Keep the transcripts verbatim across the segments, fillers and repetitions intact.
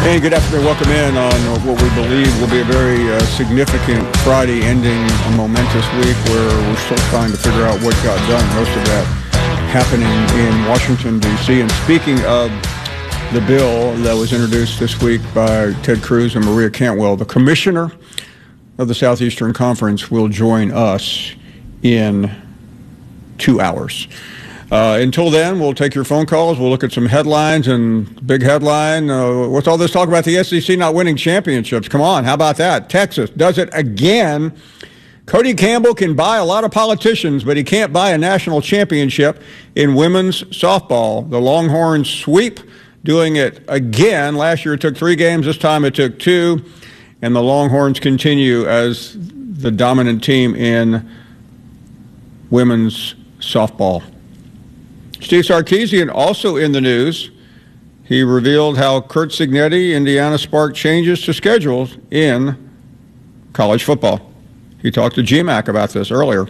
Hey, good afternoon. Welcome in on what we believe will be a very uh, significant Friday, ending a momentous week where we're still trying to figure out what got done. Most of that happening in Washington, D C And speaking of the bill that was introduced this week by Ted Cruz and Maria Cantwell, the commissioner of the Southeastern Conference will join us in two hours. Uh, until then, we'll take your phone calls. We'll look at some headlines and big headline. Uh, what's all this talk about the S E C not winning championships? Come on, how about that? Texas does it again. Cody Campbell can buy a lot of politicians, but he can't buy a national championship in women's softball. The Longhorns sweep, doing it again. Last year it took three games. This time it took two. And the Longhorns continue as the dominant team in women's softball. Steve Sarkisian also in the news. He revealed how Curt Cignetti, Indiana, sparked changes to schedules in college football. He talked to G MAC about this earlier.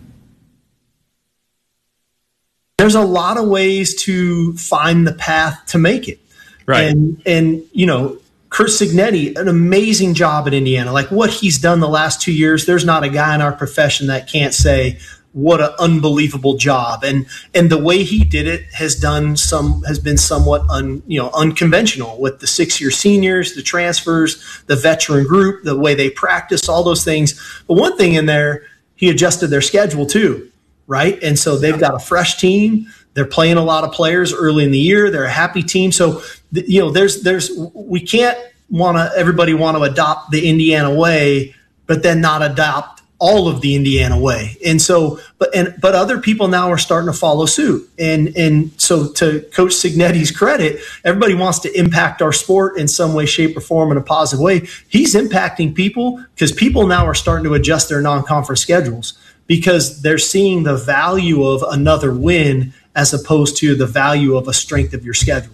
There's a lot of ways to find the path to make it. Right. And, and you know, Curt Cignetti, an amazing job at Indiana. Like what he's done the last two years, there's not a guy in our profession that can't say, what an unbelievable job. And and the way he did it has done some has been somewhat un, you know unconventional with the six-year seniors, the transfers, the veteran group, the way they practice, all those things. But one thing in there, he adjusted their schedule too, right? And so they've got a fresh team. They're playing a lot of players early in the year. They're a happy team. So you know, there's there's we can't want to everybody want to adopt the Indiana way, but then not adopt all of the Indiana way. And so, but, and, but other people now are starting to follow suit. And, and so to Coach Cignetti's credit, everybody wants to impact our sport in some way, shape or form in a positive way. He's impacting people because people now are starting to adjust their non-conference schedules because they're seeing the value of another win as opposed to the value of a strength of your schedule.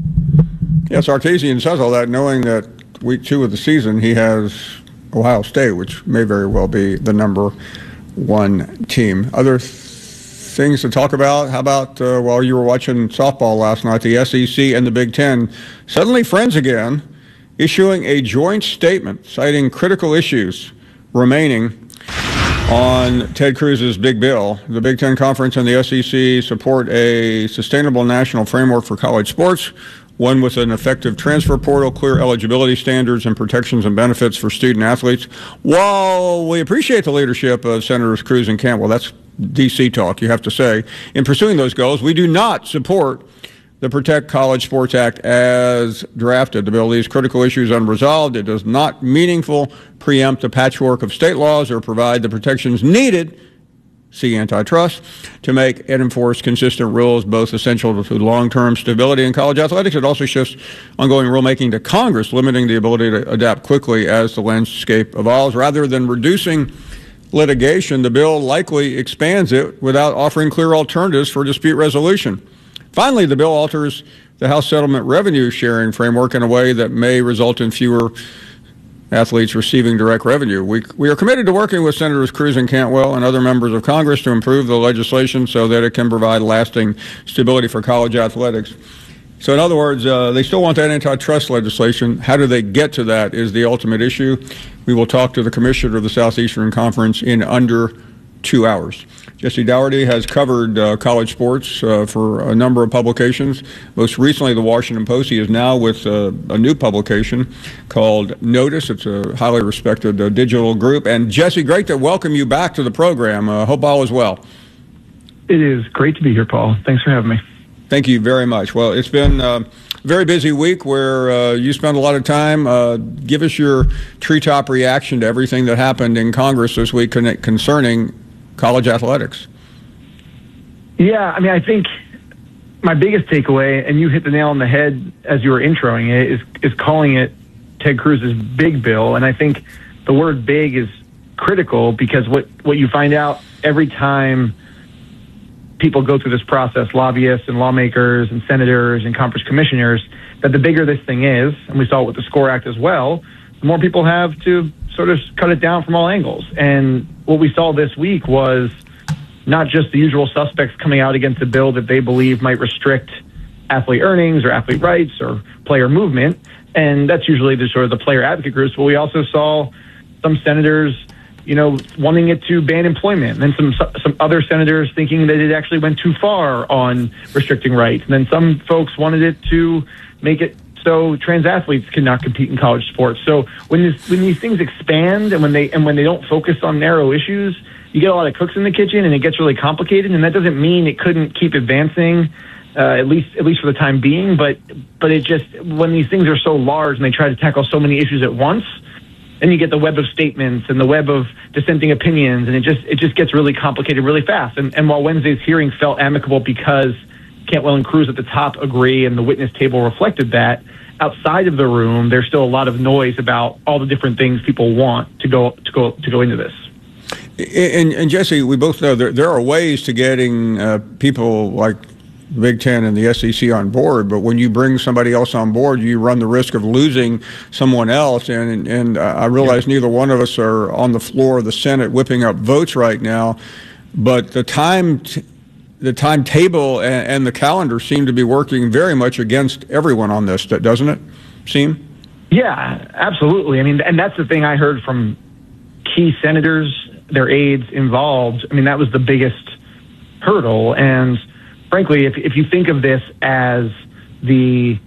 Yes, Sarkisian says all that knowing that week two of the season, he has Ohio State, which may very well be the number one team. Other th- things to talk about? How about uh, while you were watching softball last night, the S E C and the Big Ten suddenly friends again, issuing a joint statement citing critical issues remaining on Ted Cruz's big bill. The Big Ten Conference and the S E C support a sustainable national framework for college sports, one with an effective transfer portal, clear eligibility standards, and protections and benefits for student athletes. While we appreciate the leadership of Senators Cruz and Cantwell, that's D C talk, you have to say, in pursuing those goals, we do not support the Protect College Sports Act as drafted. The bill leaves critical issues unresolved. It does not meaningful preempt a patchwork of state laws or provide the protections needed, see antitrust, to make and enforce consistent rules, both essential to long-term stability in college athletics. It also shifts ongoing rulemaking to Congress, limiting the ability to adapt quickly as the landscape evolves. Rather than reducing litigation, the bill likely expands it without offering clear alternatives for dispute resolution. Finally, the bill alters the House settlement revenue sharing framework in a way that may result in fewer athletes receiving direct revenue. We, we are committed to working with Senators Cruz and Cantwell and other members of Congress to improve the legislation so that it can provide lasting stability for college athletics. So in other words, uh, they still want that antitrust legislation. How do they get to that is the ultimate issue. We will talk to the commissioner of the Southeastern Conference in under two hours. Jesse Dougherty has covered uh, college sports uh, for a number of publications. Most recently, the Washington Post. He is now with uh, a new publication called Notice. It's a highly respected uh, digital group. And Jesse, great to welcome you back to the program. Uh, hope all is well. It is great to be here, Paul. Thanks for having me. Thank you very much. Well, it's been uh, a very busy week where uh, you spent a lot of time. Uh, give us your treetop reaction to everything that happened in Congress this week con- concerning college athletics. Yeah, I mean, I think my biggest takeaway, and you hit the nail on the head as you were introing it, is is calling it Ted Cruz's big bill. And I think the word big is critical because what, what you find out every time people go through this process, lobbyists and lawmakers and senators and conference commissioners, that the bigger this thing is, and we saw it with the SCORE Act as well, the more people have to sort of cut it down from all angles. And what we saw this week was not just the usual suspects coming out against a bill that they believe might restrict athlete earnings or athlete rights or player movement. And that's usually the sort of the player advocate groups. But we also saw some senators, you know, wanting it to ban employment, and then some some other senators thinking that it actually went too far on restricting rights. And then some folks wanted it to make it so trans athletes cannot compete in college sports. So when this, when these things expand and when they and when they don't focus on narrow issues, you get a lot of cooks in the kitchen, and it gets really complicated. And that doesn't mean it couldn't keep advancing, uh, at least at least for the time being. But but it just, when these things are so large and they try to tackle so many issues at once, then you get the web of statements and the web of dissenting opinions, and it just it just gets really complicated really fast. And, and while Wednesday's hearing felt amicable because Cantwell and Cruz at the top agree and the witness table reflected that, outside of the room, there's still a lot of noise about all the different things people want to go to go to go into this. And, and Jesse, we both know there, there are ways to getting uh, people like the Big Ten and the S E C on board, but when you bring somebody else on board, you run the risk of losing someone else. And and uh, I realize yeah. neither one of us are on the floor of the Senate whipping up votes right now, but the time t- the timetable and, and the calendar seem to be working very much against everyone on this, doesn't it seem? Yeah, absolutely. I mean, and that's the thing I heard from key senators, their aides involved. I mean, that was the biggest hurdle. And frankly, if if you think of this as the,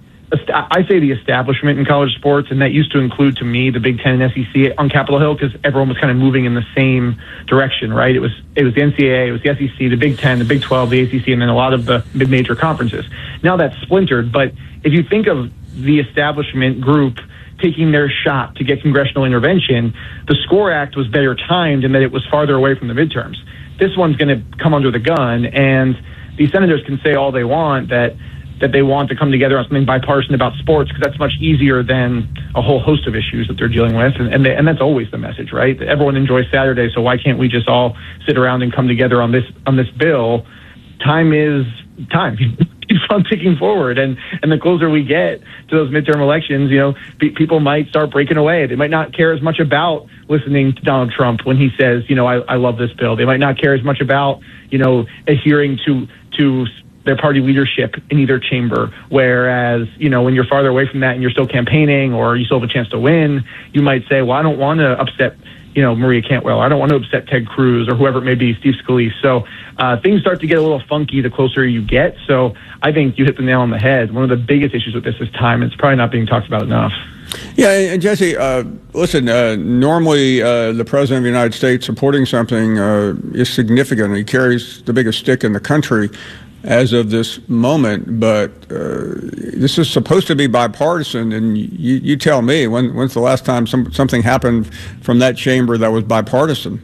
I say the establishment in college sports, and that used to include, to me, the Big Ten and S E C on Capitol Hill, because everyone was kind of moving in the same direction, right? It was it was the N C double A, it was the S E C, the Big Ten, the Big twelve, the A C C, and then a lot of the mid-major conferences. Now that's splintered, but if you think of the establishment group taking their shot to get congressional intervention, the SCORE Act was better timed in that it was farther away from the midterms. This one's going to come under the gun, and these senators can say all they want that that they want to come together on something bipartisan about sports, because that's much easier than a whole host of issues that they're dealing with. And and, they, and that's always the message, right? Everyone enjoys Saturday, so why can't we just all sit around and come together on this on this bill? Time is time. Keeps on ticking forward, and and the closer we get to those midterm elections, you know, pe- people might start breaking away. They might not care as much about listening to Donald Trump when he says, you know, I, I love this bill. They might not care as much about, you know, adhering to to their party leadership in either chamber. Whereas, you know, when you're farther away from that and you're still campaigning or you still have a chance to win, you might say, well, I don't want to upset, you know, Maria Cantwell. I don't want to upset Ted Cruz or whoever it may be, Steve Scalise. So uh, things start to get a little funky the closer you get. So I think you hit the nail on the head. One of the biggest issues with this is time. It's probably not being talked about enough. Yeah, and Jesse, uh, listen, uh, normally uh, the President of the United States supporting something uh, is significant. He carries the biggest stick in the country as of this moment, but uh, this is supposed to be bipartisan, and you, you tell me, when, when's the last time some, something happened from that chamber that was bipartisan?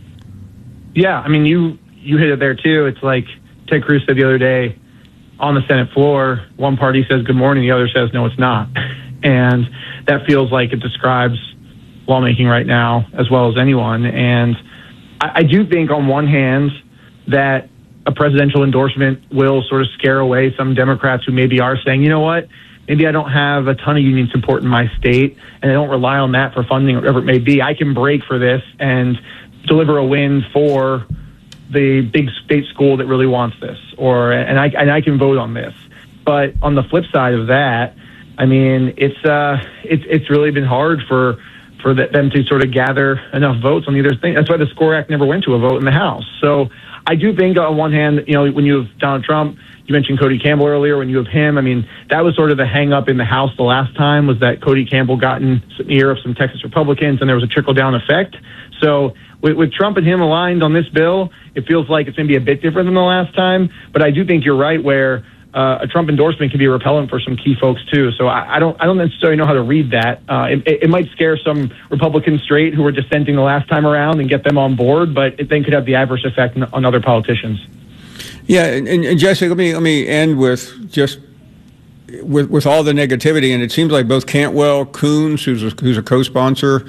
Yeah, I mean, you, you hit it there, too. It's like Ted Cruz said the other day on the Senate floor, one party says good morning, the other says no, it's not. And that feels like it describes lawmaking right now as well as anyone. And I, I do think, on one hand, that a presidential endorsement will sort of scare away some Democrats who maybe are saying, you know what, maybe I don't have a ton of union support in my state, and I don't rely on that for funding or whatever it may be. I can break for this and deliver a win for the big state school that really wants this, or and I and I can vote on this. But on the flip side of that, I mean, it's uh, it's it's really been hard for for the, them to sort of gather enough votes on either thing. That's why the SCORE Act never went to a vote in the House. So I do think, on one hand, you know, when you have Donald Trump, you mentioned Cody Campbell earlier, when you have him, I mean, that was sort of the hang-up in the House the last time, was that Cody Campbell got in the ear of some Texas Republicans, and there was a trickle-down effect. So with, with Trump and him aligned on this bill, it feels like it's going to be a bit different than the last time. But I do think you're right, where uh, a Trump endorsement can be repellent for some key folks, too. So I, I don't I don't necessarily know how to read that. Uh, it, it might scare some Republicans straight who were dissenting the last time around and get them on board, but it then could have the adverse effect on other politicians. Yeah, and, and Jesse, let me let me end with just with with all the negativity, and it seems like both Cantwell, Coons, who's a, who's a co-sponsor,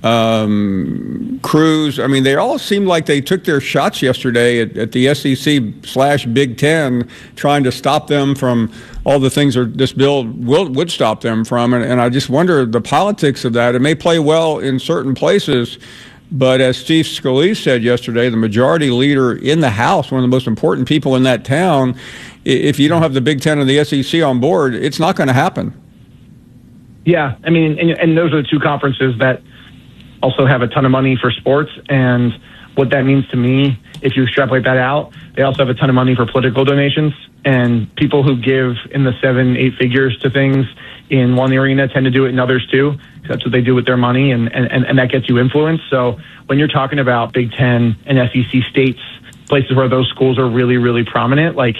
um, Cruz. I mean, they all seem like they took their shots yesterday at, at the S E C slash Big Ten, trying to stop them from all the things that this bill will, would stop them from. And, and I just wonder the politics of that. It may play well in certain places, but as Steve Scalise said yesterday, the majority leader in the House, one of the most important people in that town, if you don't have the Big Ten and the S E C on board, it's not going to happen. Yeah, I mean, and, and those are the two conferences that also have a ton of money for sports. And what that means to me, if you extrapolate that out, they also have a ton of money for political donations. And people who give in the seven, eight figures to things in one arena tend to do it in others too. That's what they do with their money, and, and, and that gets you influence. So when you're talking about Big Ten and S E C states, places where those schools are really, really prominent, like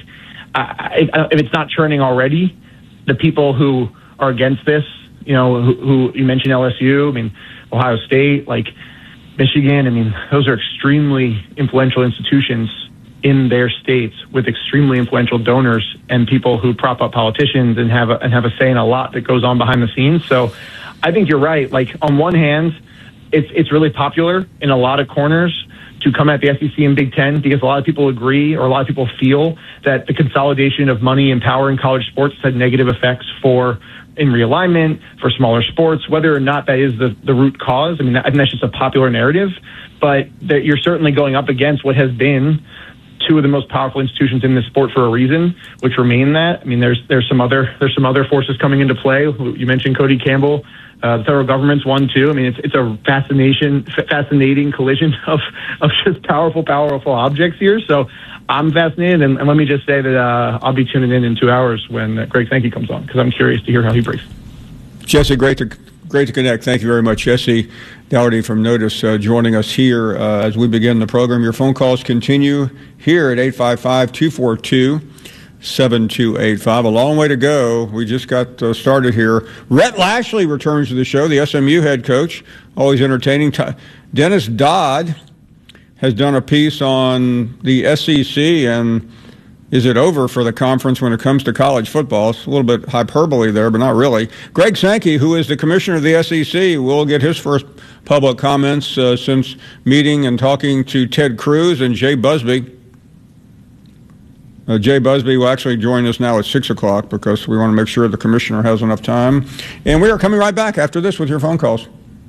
I, I, if it's not churning already, the people who are against this, you know, who, who you mentioned L S U, I mean, Ohio State, like Michigan, I mean, those are extremely influential institutions in their states with extremely influential donors and people who prop up politicians and have a, and have a say in a lot that goes on behind the scenes. So I think you're right. Like, on one hand, it's it's really popular in a lot of corners to come at the S E C and Big Ten because a lot of people agree, or a lot of people feel that the consolidation of money and power in college sports had negative effects for in realignment, for smaller sports, whether or not that is the, the root cause. I mean, I think that's just a popular narrative, but that you're certainly going up against what has been two of the most powerful institutions in this sport for a reason, which remain that. I mean, there's there's some other there's some other forces coming into play. You mentioned Cody Campbell. Uh, the federal government's one too. I mean, it's it's a fascination, fascinating collision of of just powerful, powerful objects here. So I'm fascinated, and, and let me just say that uh, I'll be tuning in in two hours when uh, Greg Sankey comes on, because I'm curious to hear how he breaks. Jesse, great to great to connect. Thank you very much, Jesse Dougherty from Notice, uh, joining us here uh, as we begin the program. Your phone calls continue here at eight five five, two four two, seven two eight five. A long way to go. We just got uh, started here. Rhett Lashley returns to the show, the S M U head coach. Always entertaining. T- Dennis Dodd has done a piece on the S E C, and is it over for the conference when it comes to college football? It's a little bit hyperbole there, but not really. Greg Sankey, who is the commissioner of the S E C, will get his first public comments uh, since meeting and talking to Ted Cruz and Jay Busby. Uh, Jay Busby will actually join us now at six o'clock because we want to make sure the commissioner has enough time. And we are coming right back after this with your phone calls.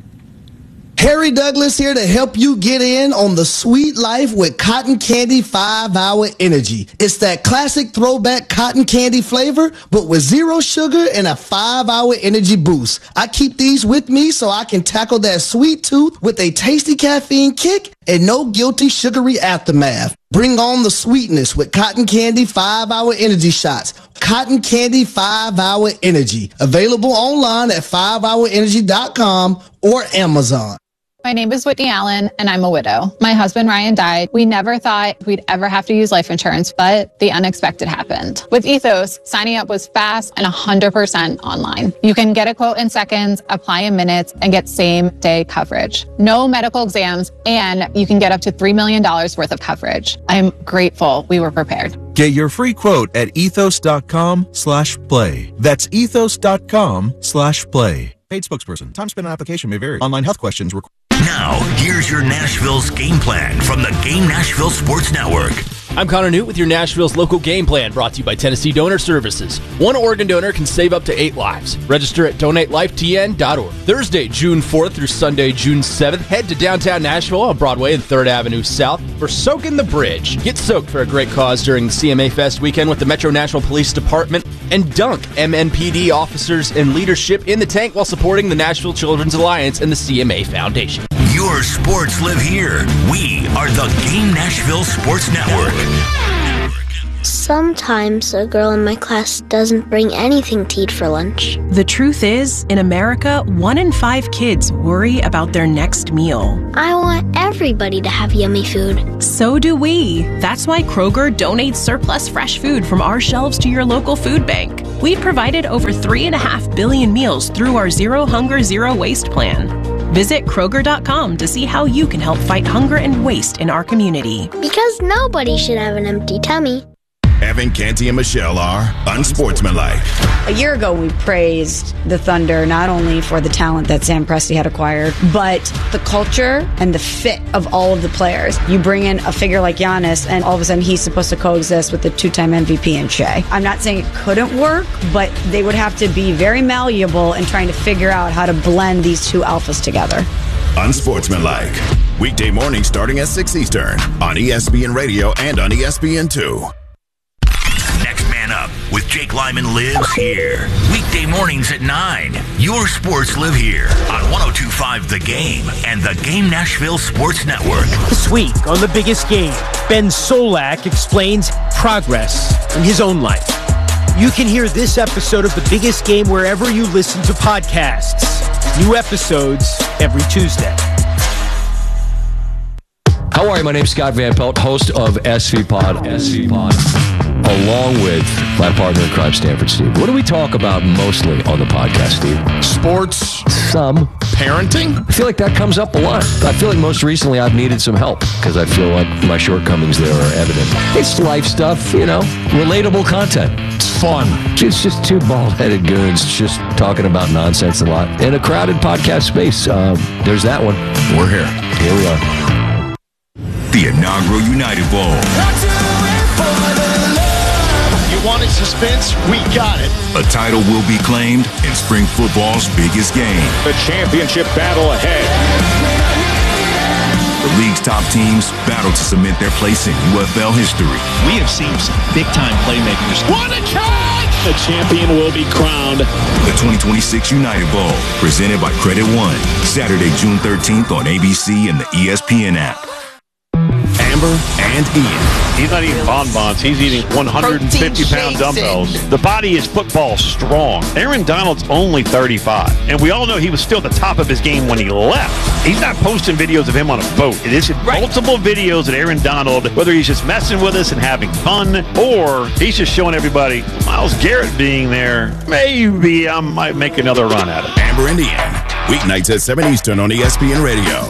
Harry Douglas here to help you get in on the sweet life with Cotton Candy five hour Energy. It's that classic throwback cotton candy flavor, but with zero sugar and a five hour energy boost. I keep these with me so I can tackle that sweet tooth with a tasty caffeine kick and no guilty sugary aftermath. Bring on the sweetness with Cotton Candy five hour Energy shots. Cotton Candy five hour Energy. Available online at five hour energy dot com or Amazon. My name is Whitney Allen, and I'm a widow. My husband, Ryan, died. We never thought we'd ever have to use life insurance, but the unexpected happened. With Ethos, signing up was fast and one hundred percent online. You can get a quote in seconds, apply in minutes, and get same-day coverage. No medical exams, and you can get up to three million dollars worth of coverage. I'm grateful we were prepared. Get your free quote at ethos.com slash play. That's ethos.com slash play. Paid spokesperson. Time spent on application may vary. Online health questions require. Now, here's your Nashville's game plan from the Game Nashville Sports Network. I'm Connor Newt with your Nashville's local game plan, brought to you by Tennessee Donor Services. One organ donor can save up to eight lives. Register at donate life t n dot org. Thursday, June fourth through Sunday, June seventh, head to downtown Nashville on Broadway and third Avenue South for Soaking the Bridge. Get soaked for a great cause during the C M A Fest weekend with the Metro Nashville Police Department, and dunk M N P D officers and leadership in the tank while supporting the Nashville Children's Alliance and the C M A Foundation. Your sports live here. We are the Game Nashville Sports Network. Sometimes a girl in my class doesn't bring anything to eat for lunch. The truth is, in America, one in five kids worry about their next meal. I want everybody to have yummy food. So do we. That's why Kroger donates surplus fresh food from our shelves to your local food bank. We've provided over three and a half billion meals through our Zero Hunger, Zero Waste plan. Visit Kroger dot com to see how you can help fight hunger and waste in our community. Because nobody should have an empty tummy. Evan Canty and Michelle are unsportsmanlike. A year ago, we praised the Thunder not only for the talent that Sam Presti had acquired, but the culture and the fit of all of the players. You bring in a figure like Giannis, and all of a sudden he's supposed to coexist with the two-time M V P in Shea. I'm not saying it couldn't work, but they would have to be very malleable in trying to figure out how to blend these two alphas together. Unsportsmanlike. Weekday mornings starting at six Eastern on E S P N Radio and on E S P N two. Next with Jake Lyman lives here. Weekday mornings at nine. Your sports live here on one oh two point five The Game and the Game Nashville Sports Network. This week on The Biggest Game, Ben Solak explains progress in his own life. You can hear this episode of The Biggest Game wherever you listen to podcasts. New episodes every Tuesday. How are you? My name's Scott Van Pelt, host of S V Pod, S V Pod, along with my partner in crime, Stanford Steve. What do we talk about mostly on the podcast, Steve? Sports. Some. Parenting. I feel like that comes up a lot. I feel like most recently I've needed some help because I feel like my shortcomings there are evident. It's life stuff, you know, relatable content. It's fun. It's just two bald-headed goons just talking about nonsense a lot in a crowded podcast space. Um, there's that one. We're here. Here we are. The inaugural United Bowl. You wanted suspense? We got it. A title will be claimed in spring football's biggest game. The championship battle ahead. The league's top teams battle to cement their place in U F L history. We have seen some big-time playmakers. What a catch! The champion will be crowned. The twenty twenty-six United Bowl, presented by Credit One. Saturday, June thirteenth on A B C and the E S P N app. Amber and Ian. He's not eating bonbons. He's eating one hundred fifty pound dumbbells. The body is football strong. Aaron Donald's only thirty-five. And we all know he was still at the top of his game when he left. He's not posting videos of him on a boat. It is right. Multiple videos of Aaron Donald, whether he's just messing with us and having fun, or he's just showing everybody, Myles Garrett being there, maybe I might make another run at it. Amber and Ian. Weeknights at seven Eastern on E S P N Radio.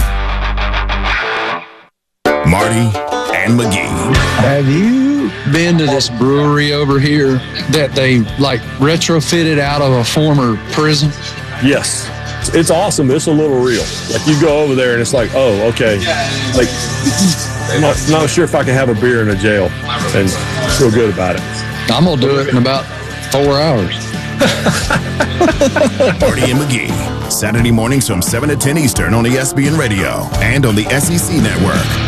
Marty and McGee. Have you been to this brewery over here that they like retrofitted out of a former prison? Yes. It's awesome. It's a little real. Like you go over there and it's like, oh, okay. Like, I'm not, not sure if I can have a beer in a jail and feel good about it. I'm going to do it in about four hours. Marty and McGee. Saturday mornings from seven to ten Eastern on E S P N Radio and on the S E C Network.